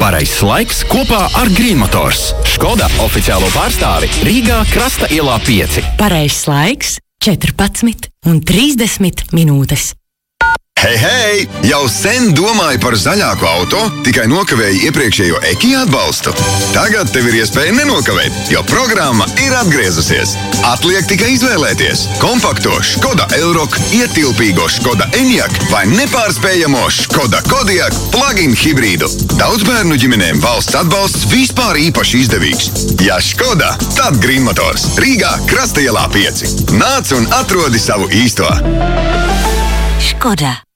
Pareizs laiks kopā ar Green Motors. Škoda oficiālo pārstāvi Rīgā Krasta ielā 5. Pareizs laiks 14:30 minūtes. Hei, hei! Jau sen domāju par zaļāku auto, tikai nokavēju iepriekšējo EKI atbalstu. Tagad tev ir iespēja nenokavēt, jo programma ir atgriezusies. Atliek tikai izvēlēties kompakto Škoda Elroq, ietilpīgo Škoda Enyaq vai nepārspējamo Škoda Kodiaq plug-in hibrīdu. Daudz bērnu ģimenēm valsts atbalsts vispār īpaši izdevīgs. Ja Škoda, tad Green Motors. Rīgā Krasta ielā 5. Nāc un atrodi savu īsto. Škoda.